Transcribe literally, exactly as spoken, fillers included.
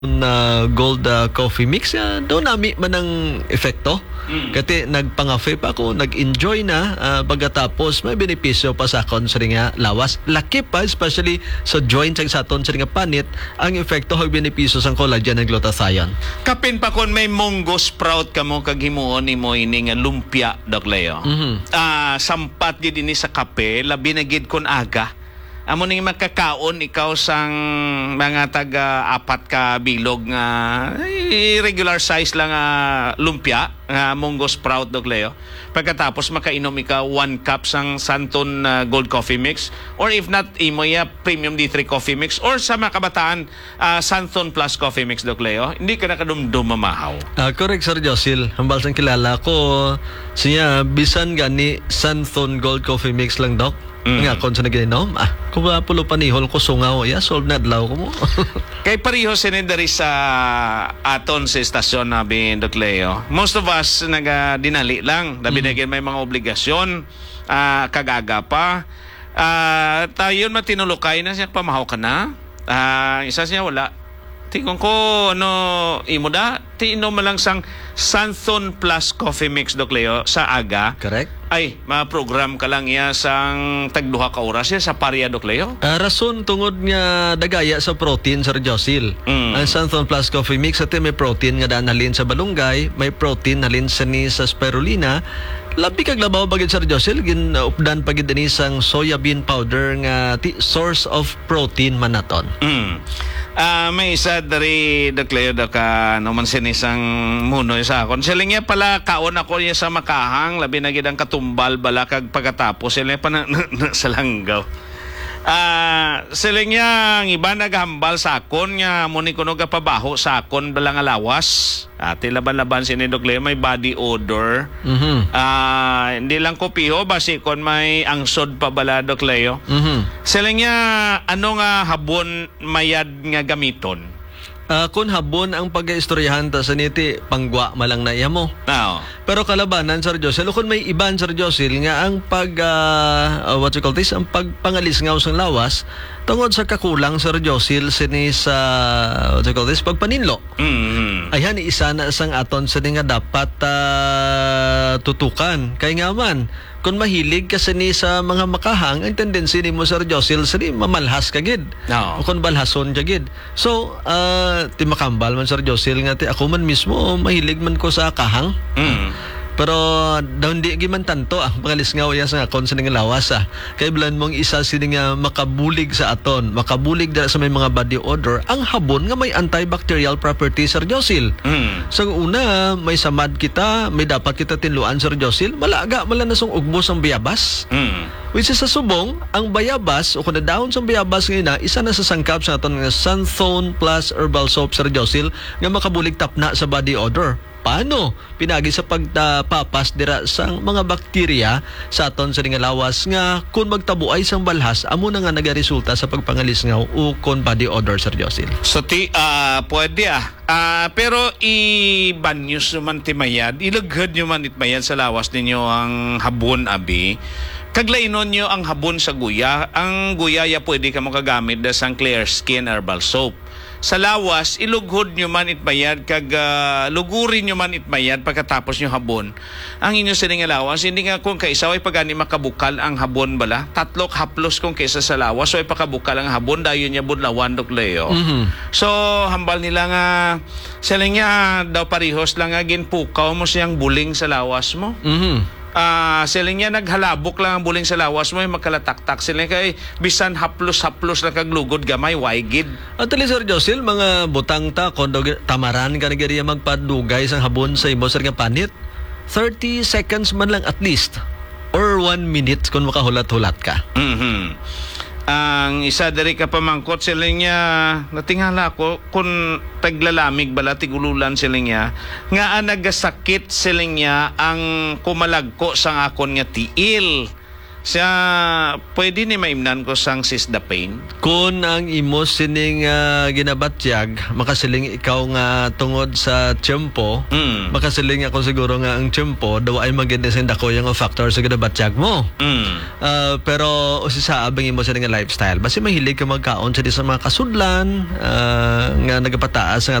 na gold uh, coffee mix uh, doon nami man ang epekto. Mm. Kasi nagpangafe pa ako, nag-enjoy na uh, pagkatapos may benepisyo pa sa akon sa nga lawas. Laki pa, especially sa joints sa aton sa nga panit, ang epekto o benepisyo sa collagen and glutathione. Kapin pa kon may munggo sprout ka mo kaghimuon ni mo ini nga lumpia, Doc Leo. Mm-hmm. Uh, sampat gid ini sa kape, labi na gid kon aga. Amo ning makakaon ikaw sang mga taga apat ka bilog nga uh, regular size lang uh, lumpia nga uh, munggo sprout, Doc Leo. Pagkatapos makainom ikaw one cup sang Santon uh, Gold Coffee Mix, or if not imo ya Premium D three Coffee Mix, or sa mga kabataan uh, Santon Plus Coffee Mix, Doc Leo. Hindi ka nakadumdum mamahaw. Uh, correct, Sir Josil. Hambal sang kilala ko siya bisan gani Santon Gold Coffee Mix lang, Doc. Mm. Nga kon sa naginom, ah, kung pulo panihol ko sungaw, ya, solve na adlaw ko mo. Kay pareho sinendari sa aton sa estasyon na bin, Doc Leo. Most of us naga dinali lang, dabi mm. may mga obligasyon, uh, kagaga pa. Uh, tayo matinulukay na siya, pamahaw ka na. Uh, isa siya wala. Tingon ko, ano, imo da, tiinom mo lang sang Santon Plus Coffee Mix, Doc Leo, sa aga. Correct. Ay, ma-program ka lang iya sang tagduha ka oras ya sa paria, Doc Leo? Uh, rason tungod nga dagaya sa protein, Sir Josil. Mm. Ang Santon Plus Coffee Mix, ati may protein nga daan halin sa balunggay, may protein halin sa ni sa spirulina. Labi kag labaw bagid, Sir Josil, gin uh, updan pagid ni sang soya bean powder nga ti source of protein manaton. Mm. Uh, may isa dari, Doc Leo, ka naman sinisang muno sa akon. Sila nga pala kaon ako niya sa makahang, labi na gidang katumbal bala kag pagkatapos sila pa na, na, na sa langgaw. Uh, sila nga ang iba naghambal sa akon nga muni kuno ga pabaho sa akon bala nga lawas. Ati laban-laban si ni Doc Leo may body odor. Mm-hmm. Uh, hindi lang kopiho basi kon may angsod pa bala, Doc Leo. Mm-hmm. Sila nga ano nga habon mayad nga gamiton. Uh, kung habon ang pag-istoryahan ta sa niti panggwa malang na iya mo. No. Pero kalabanan, Sir Josil, kung may iban, Sir Josil, nga ang pag uh, uh, what you call this, ang pagpangalis nga usang lawas tungod sa kakulang, Sir Josil, sini sa what you call this, pagpaninlo. Mm-hmm. Ayan, isa na isang aton sa nga dapat uh, tutukan. Kaya nga man, kung mahilig kasi ni sa mga makahang, ang tendency ni mo, Sir Josil, sini mamalhas kagid. No. O kung balhason kagid. So, uh, ti makambal man, Sir Josil, nga ti ako man mismo, mahilig man ko sa kahang. Mm. Pero daw hindi giman tanto ang ah, pangalis nga uya sa akon sa nga lawas ah. Kay blan mong isa sini nga makabulig sa aton, makabulig dira sa may mga body odor, ang habon nga may antibacterial properties, Sir Josil. Mm. So una, may samad kita, may dapat kita tinluan, Sir Josil, malaga mala na song ugbos ang bayabas. Mm. Which is sa subong, ang bayabas o kung nadahon sa bayabas ngayon na, isa na sa sangkap sa aton nga Santon Plus Herbal Soap, Sir Josil, nga makabulig tapna sa body odor. Paano? Pinagi sa pagpapas dira sa mga bakterya sa aton sa nga lawas nga kung magtabo ay sang balhas amo na nga nagaresulta sa pagpangalis nga o kon body odor, Sir Josil. So ti uh, pwede ah. Uh, pero i-banyos naman ti mayad, ilaghad nyo man itmayad sa lawas ninyo ang habon, abi. Kaglainon nyo ang habon sa guya. Ang guya ya pwede ka mo kagamit da sang Clear Skin Herbal Soap. Sa lawas, ilughod nyo man itmayad, kag uh, lugurin nyo man itmayad pagkatapos nyo habon. Ang inyo sa nga lawas, hindi nga kung kaisa ay pagani makabukal ang habon bala. Tatlok haplos kung kaisa sa lawas, so ay pakabukal ang habon, dayon niya budlawan, Doc Leo. Mm-hmm. So, hambal nila nga, sila nga daw parihos lang nga ginpukaw mo siyang buling sa lawas mo. Mm-hmm. Ah, uh, sila nga naghalabok lang ang buling sa lawas mo, ay makalataktak sila kay bisan haplos-haplos lang kaglugod gamay waigid. At tali, Sir Josil, mga butang ta kondo tamaran ka nagariya magpadugay sang habon sa imo, Sir, nga panit. thirty seconds man lang at least or one minute kung makahulat-hulat ka. Mhm. Ang isa diri ka pamangkot sila niya, natingala ko kung taglalamig bala tigululan sila niya nga nagasakit sila niya ang kumalagko sang akon nga tiil. Siya, pwede ni maimnan ko sang sis the pain. Kung ang imo sining uh, ginabatyag, makasiling ikaw nga tungod sa tiyempo, Mm. makasiling ako siguro nga ang tiyempo, daw ay maginesin dako yung factor sa ginabatyag mo. Mm. Uh, pero usisa abang imo sining nga lifestyle. Basi mahilig ka magkaon sa di sa mga kasudlan uh, nga nagapataas nga